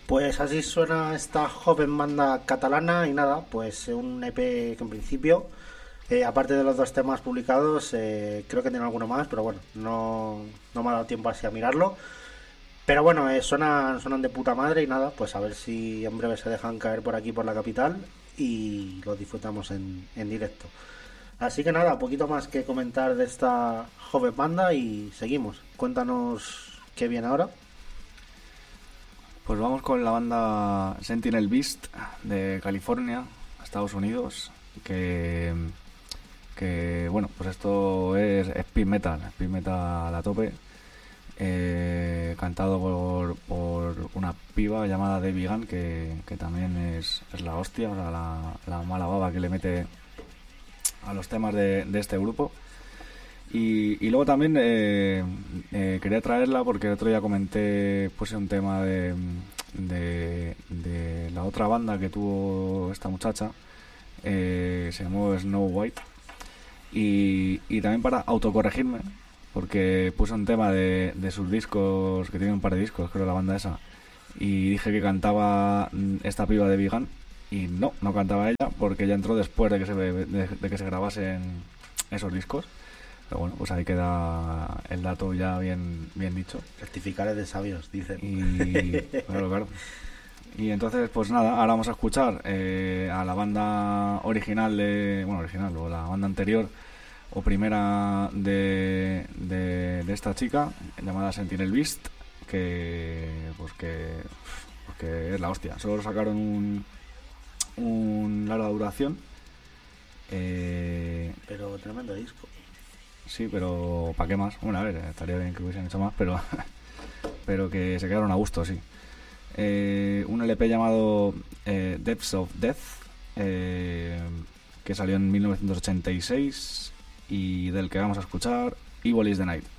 Pues así suena esta joven banda catalana y nada, pues un EP que en principio, aparte de los dos temas publicados, creo que tiene alguno más, pero bueno, no me ha dado tiempo así a mirarlo. Pero bueno, suenan de puta madre y nada, pues a ver si en breve se dejan caer por aquí, por la capital, y los disfrutamos en directo. Así que nada, poquito más que comentar de esta joven banda y seguimos. Cuéntanos qué viene ahora. Pues vamos con la banda Sentinel Beast de California, Estados Unidos, que bueno, pues esto es speed metal a tope, cantado por una piba llamada Debbie Gunn, que también es la hostia, o sea, la mala baba que le mete a los temas de este grupo. Y luego también quería traerla porque el otro día comenté, puse un tema de la otra banda que tuvo esta muchacha, se llamó Snow White, y también para autocorregirme, porque puse un tema de sus discos, que tiene un par de discos, creo, la banda esa, y dije que cantaba esta piba de Vegan, y no cantaba ella, porque ella entró después de que se grabasen esos discos. Pero bueno, pues ahí queda el dato ya bien dicho. Rectificar es de sabios, dicen. Y claro. Y entonces, pues nada, ahora vamos a escuchar a la banda original o la banda anterior o primera de esta chica, llamada Sentinel Beast, que es la hostia. Solo sacaron un larga duración. Pero tremendo disco. Sí, pero ¿para qué más? Bueno, a ver, estaría bien que hubiesen hecho más, pero que se quedaron a gusto, sí. Un LP llamado Depths of Death, que salió en 1986 y del que vamos a escuchar Evil is the Night.